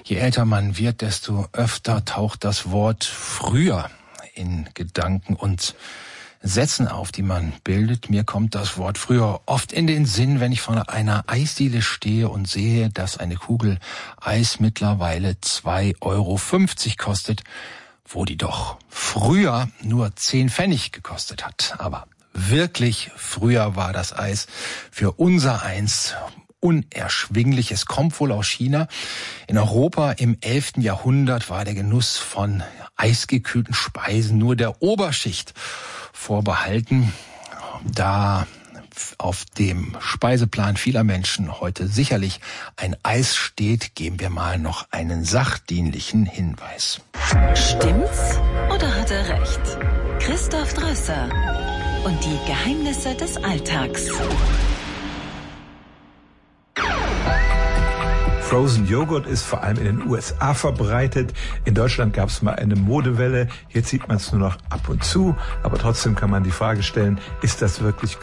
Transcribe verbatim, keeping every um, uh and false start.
Je älter man wird, desto öfter taucht das Wort früher in Gedanken und Sätzen auf, die man bildet. Mir kommt das Wort früher oft in den Sinn, wenn ich vor einer Eisdiele stehe und sehe, dass eine Kugel Eis mittlerweile zwei Euro fünfzig kostet, wo die doch früher nur zehn Pfennig gekostet hat. Aber wirklich früher war das Eis für unser Eins unerschwinglich. Es kommt wohl aus China. In Europa im elften Jahrhundert war der Genuss von eisgekühlten Speisen nur der Oberschicht vorbehalten. Da auf dem Speiseplan vieler Menschen heute sicherlich ein Eis steht, geben wir mal noch einen sachdienlichen Hinweis. Stimmt's oder hat er recht? Christoph Drösser und die Geheimnisse des Alltags. Frozen Joghurt ist vor allem in den U S A verbreitet. In Deutschland gab es mal eine Modewelle. Jetzt sieht man es nur noch ab und zu. Aber trotzdem kann man die Frage stellen, ist das wirklich